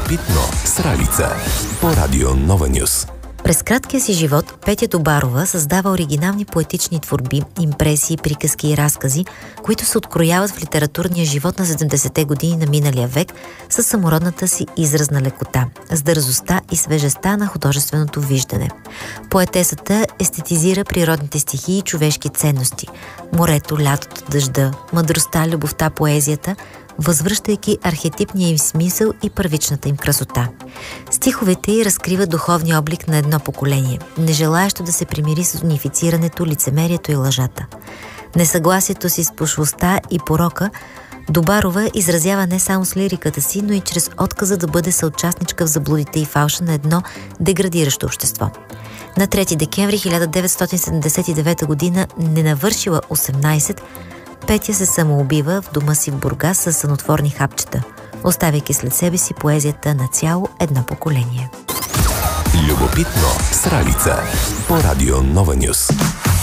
Любопитно с Ралица по Радио Нова Нюс. През краткия си живот Петя Добарова създава оригинални поетични творби, импресии, приказки и разкази, които се открояват в литературния живот на 70-те години на миналия век със самородната си изразна лекота, с дързостта и свежестта на художественото виждане. Поетесата естетизира природните стихии и човешки ценности – морето, лятото, дъжда, мъдростта, любовта, поезията, възвръщайки архетипния им смисъл и първичната им красота. Стиховете й разкриват духовния облик на едно поколение, нежелаещо да се примири с унифицирането, лицемерието и лъжата. Несъгласието си с пошлостта и порока Добарова изразява не само с лириката си, но и чрез отказа да бъде съучастничка в заблудите и фалша на едно деградиращо общество. На 3 декември 1979 година, ненавършила 18, Петя се самоубива в дома си в Бургас със сънотворни хапчета, оставяйки след себе си поезията на цяло едно поколение. Любопитно с Ралица по Радио Нова Нюс.